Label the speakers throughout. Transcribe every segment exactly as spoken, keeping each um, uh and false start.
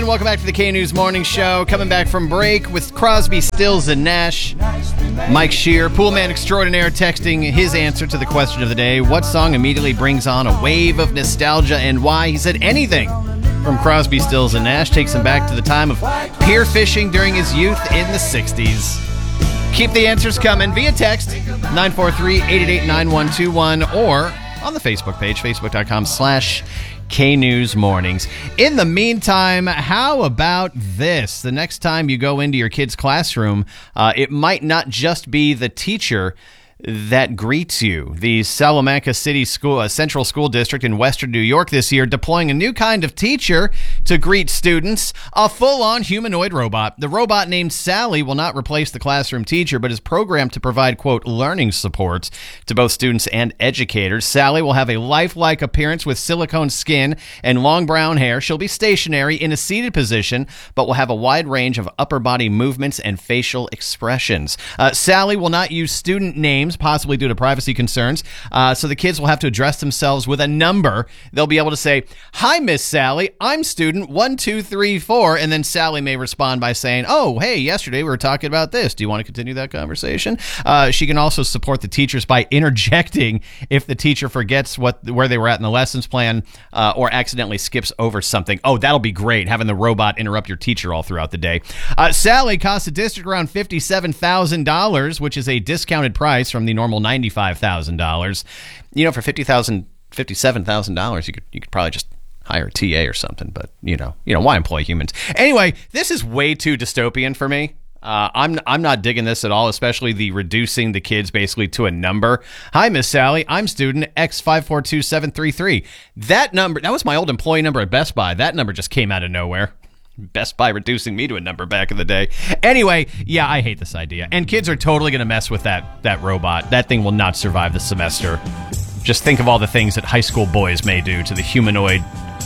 Speaker 1: Welcome back to the K-News Morning Show. Coming back from break with Crosby, Stills, and Nash. Mike Shear, pool man extraordinaire, texting his answer to the question of the day. What song immediately brings on a wave of nostalgia and why? He said anything from Crosby, Stills, and Nash takes him back to the time of pier fishing during his youth in the sixties. Keep the answers coming via text nine four three, eight eight eight, nine one two one or on the Facebook page, facebook.com slash K-News Mornings. In the meantime, how about this? The next time you go into your kid's classroom, uh, it might not just be the teacher that greets you. The Salamanca City School, uh, Central School District in Western New York this year deploying a new kind of teacher to greet students, a full-on humanoid robot. The robot named Sally will not replace the classroom teacher, but is programmed to provide, quote, learning supports to both students and educators. Sally will have a lifelike appearance with silicone skin and long brown hair. She'll be stationary in a seated position, but will have a wide range of upper body movements and facial expressions. Uh, Sally will not use student names, possibly due to privacy concerns. Uh, so the kids will have to address themselves with a number. They'll be able to say, "Hi, Miss Sally. I'm student one two three four." And then Sally may respond by saying, "Oh, hey, yesterday we were talking about this. Do you want to continue that conversation?" Uh, she can also support the teachers by interjecting if the teacher forgets what where they were at in the lessons plan uh, or accidentally skips over something. Oh, that'll be great, having the robot interrupt your teacher all throughout the day. Uh, Sally costs the district around fifty-seven thousand dollars, which is a discounted price from the normal ninety-five thousand dollars. You know, for fifty thousand dollars, fifty-seven thousand dollars, you could you could probably just hire a T A or something, but you know, you know, why employ humans? Anyway, this is way too dystopian for me. Uh, I'm I'm not digging this at all, especially the reducing the kids basically to a number. "Hi, Miss Sally. I'm student X five four two seven three three. That number, that was my old employee number at Best Buy. That number just came out of nowhere. Best Buy reducing me to a number back in the day. Anyway, yeah, I hate this idea. And kids are totally going to mess with that that robot. That thing will not survive the semester. Just think of all the things that high school boys may do to the humanoid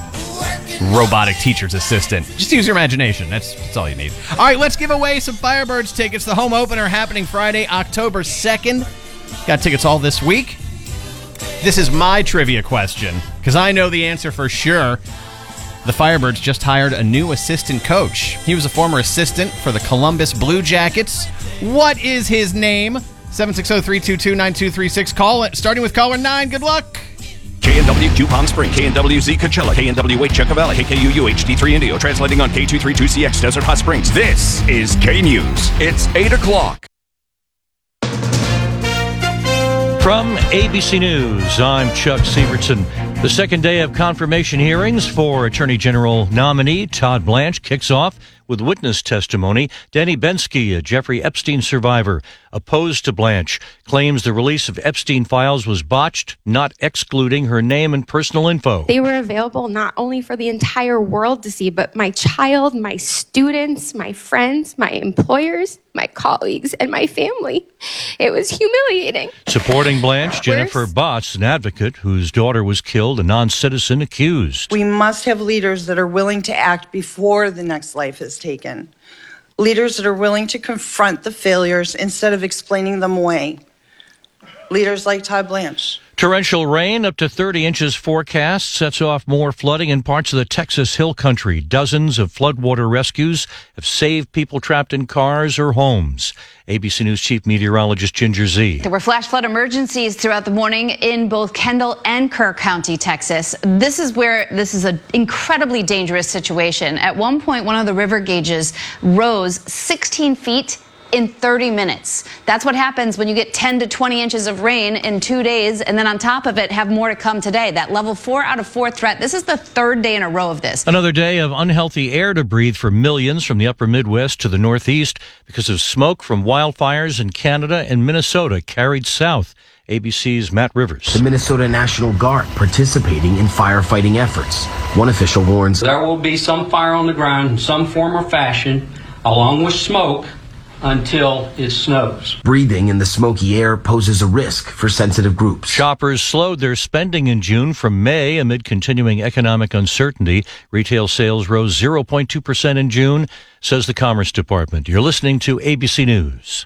Speaker 1: robotic teacher's assistant. Just use your imagination. That's, that's all you need. All right, let's give away some Firebirds tickets. The home opener happening Friday, October second. Got tickets all this week. This is my trivia question, because I know the answer for sure. The Firebirds just hired a new assistant coach. He was a former assistant for the Columbus Blue Jackets. What is his name? seven six zero, three two two, nine two three six. Call it. Starting with caller nine. Good luck.
Speaker 2: K N W Q Palm Spring, K N W Z Coachella, K N W eight Chucka Valley, K K U U H D three Indio, translating on K two thirty-two C X Desert Hot Springs. This is K-News. It's eight o'clock.
Speaker 3: From A B C News, I'm Chuck Severson. The second day of confirmation hearings for Attorney General nominee Todd Blanche kicks off with witness testimony. Danny Bensky, a Jeffrey Epstein survivor, opposed to Blanche, claims the release of Epstein files was botched, not excluding her name and personal info.
Speaker 4: They were available not only for the entire world to see, but my child, my students, my friends, my employers, my colleagues, and my family. It was humiliating.
Speaker 3: Supporting Blanche, Jennifer Botts, an advocate whose daughter was killed, a non-citizen accused.
Speaker 5: We must have leaders that are willing to act before the next life is taken. Leaders that are willing to confront the failures instead of explaining them away. Leaders like Todd Blanche.
Speaker 3: Torrential rain up to thirty inches forecast sets off more flooding in parts of the Texas Hill Country. Dozens of floodwater rescues have saved people trapped in cars or homes. A B C News Chief Meteorologist Ginger Z.
Speaker 6: There were flash flood emergencies throughout the morning in both Kendall and Kerr County, Texas. This is where this is an incredibly dangerous situation. At one point, one of the river gauges rose sixteen feet in thirty minutes. That's what happens when you get ten to twenty inches of rain in two days, and then on top of it, have more to come today. That level four out of four threat. This is the third day in a row of this.
Speaker 3: Another day of unhealthy air to breathe for millions from the upper Midwest to the Northeast because of smoke from wildfires in Canada and Minnesota carried south. A B C's Matt Rivers.
Speaker 7: The Minnesota National Guard participating in firefighting efforts. One official warns
Speaker 8: there will be some fire on the ground in some form or fashion, along with smoke, until it snows.
Speaker 7: Breathing in the smoky air poses a risk for sensitive groups.
Speaker 3: Shoppers slowed their spending in June from May amid continuing economic uncertainty. Retail sales rose zero point two percent in June, says the Commerce Department. You're listening to A B C News.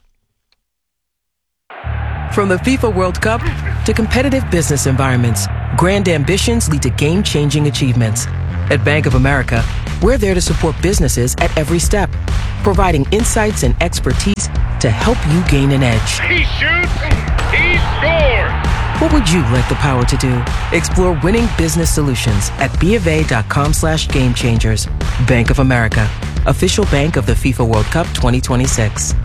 Speaker 9: From the FIFA World Cup to competitive business environments, grand ambitions lead to game-changing achievements. At Bank of America, We're there to support businesses at every step, providing insights and expertise to help you gain an edge.
Speaker 10: He shoots, he scores!
Speaker 9: What would you like the power to do? Explore winning business solutions at BofA.com slash game changers. Bank of America, official bank of the FIFA World Cup twenty twenty-six.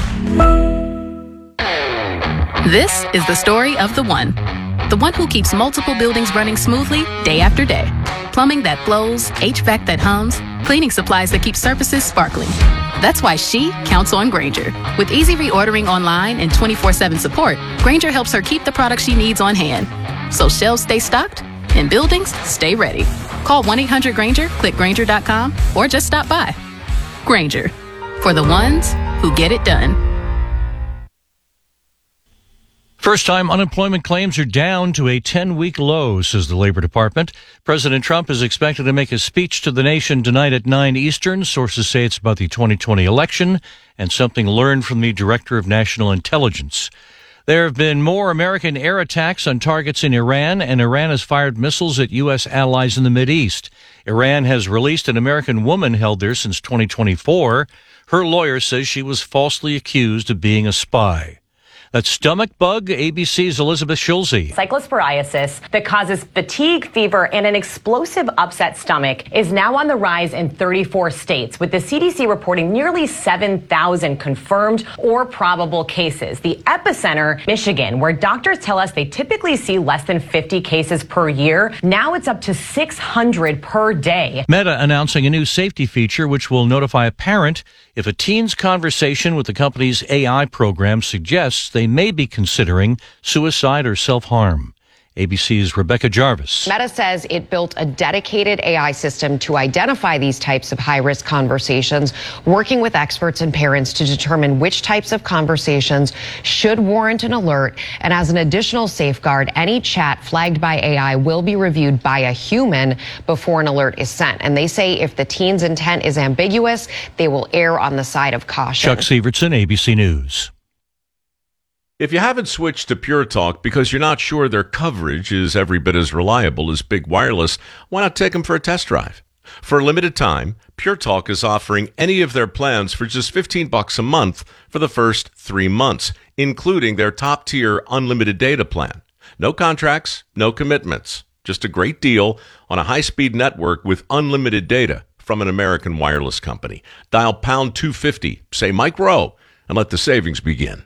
Speaker 11: This is the story of the one. The one who keeps multiple buildings running smoothly day after day. Plumbing that flows, H V A C that hums, cleaning supplies that keep surfaces sparkling. That's why she counts on Grainger. With easy reordering online and twenty-four seven support, Grainger helps her keep the products she needs on hand. So shelves stay stocked and buildings stay ready. Call one eight hundred Grainger, click Grainger dot com, or just stop by. Grainger, for the ones who get it done.
Speaker 3: First-time unemployment claims are down to a ten-week low, says the Labor Department. President Trump is expected to make a speech to the nation tonight at nine Eastern. Sources say it's about the twenty twenty election and something learned from the Director of National Intelligence. There have been more American air attacks on targets in Iran, and Iran has fired missiles at U S allies in the Mideast. Iran has released an American woman held there since twenty twenty-four. Her lawyer says she was falsely accused of being a spy. That's Stomach Bug, A B C's Elizabeth Schulze.
Speaker 12: Cyclosporiasis that causes fatigue, fever, and an explosive upset stomach is now on the rise in thirty-four states, with the C D C reporting nearly seven thousand confirmed or probable cases. The epicenter, Michigan, where doctors tell us they typically see less than fifty cases per year. Now it's up to six hundred per day.
Speaker 3: Meta announcing a new safety feature which will notify a parent if a teen's conversation with the company's A I program suggests they may be considering suicide or self-harm. A B C's Rebecca Jarvis.
Speaker 13: Meta says it built a dedicated A I system to identify these types of high-risk conversations, working with experts and parents to determine which types of conversations should warrant an alert. And as an additional safeguard, any chat flagged by A I will be reviewed by a human before an alert is sent. And they say if the teen's intent is ambiguous, they will err on the side of caution.
Speaker 3: Chuck Severson, A B C News.
Speaker 14: If you haven't switched to Pure Talk because you're not sure their coverage is every bit as reliable as Big Wireless, why not take them for a test drive? For a limited time, Pure Talk is offering any of their plans for just fifteen bucks a month for the first three months, including their top-tier unlimited data plan. No contracts, no commitments, just a great deal on a high-speed network with unlimited data from an American wireless company. Dial pound two fifty, say Mike Rowe, and let the savings begin.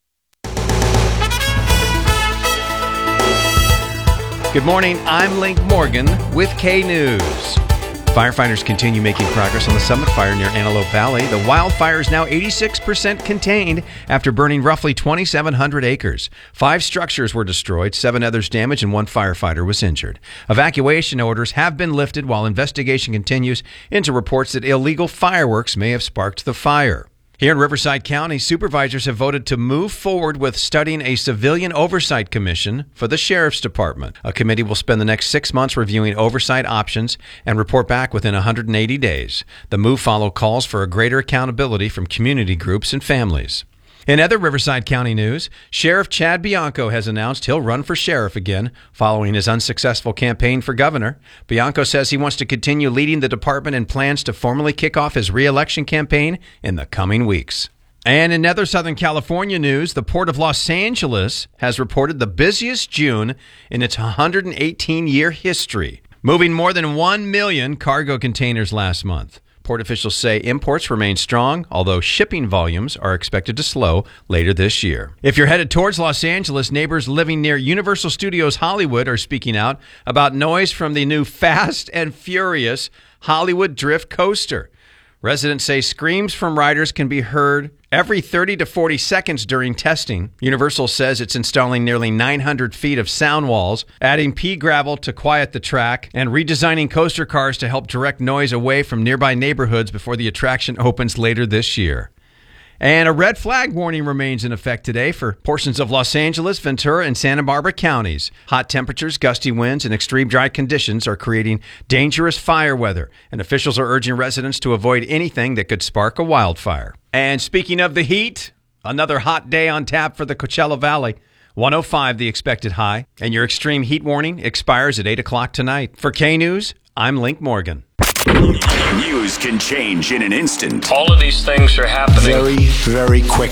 Speaker 15: Good morning, I'm Link Morgan with K News. Firefighters continue making progress on the Summit Fire near Antelope Valley. The wildfire is now eighty-six percent contained after burning roughly twenty-seven hundred acres. Five structures were destroyed, seven others damaged, and one firefighter was injured. Evacuation orders have been lifted while investigation continues into reports that illegal fireworks may have sparked the fire. Here in Riverside County, supervisors have voted to move forward with studying a civilian oversight commission for the Sheriff's Department. A committee will spend the next six months reviewing oversight options and report back within one hundred eighty days. The move follows calls for a greater accountability from community groups and families. In other Riverside County news, Sheriff Chad Bianco has announced he'll run for sheriff again following his unsuccessful campaign for governor. Bianco says he wants to continue leading the department and plans to formally kick off his re-election campaign in the coming weeks. And in other Southern California news, the Port of Los Angeles has reported the busiest June in its one hundred eighteen year history, moving more than one million cargo containers last month. Port officials say imports remain strong, although shipping volumes are expected to slow later this year. If you're headed towards Los Angeles, neighbors living near Universal Studios Hollywood are speaking out about noise from the new Fast and Furious Hollywood Drift coaster. Residents say screams from riders can be heard every thirty to forty seconds during testing. Universal says it's installing nearly nine hundred feet of sound walls, adding pea gravel to quiet the track, and redesigning coaster cars to help direct noise away from nearby neighborhoods before the attraction opens later this year. And a red flag warning remains in effect today for portions of Los Angeles, Ventura, and Santa Barbara counties. Hot temperatures, gusty winds, and extreme dry conditions are creating dangerous fire weather, and officials are urging residents to avoid anything that could spark a wildfire. And speaking of the heat, another hot day on tap for the Coachella Valley. one oh five the expected high, and your extreme heat warning expires at eight o'clock tonight. For K News, I'm Link Morgan.
Speaker 2: News can change in an instant.
Speaker 10: All of these things are happening
Speaker 16: very, very quickly.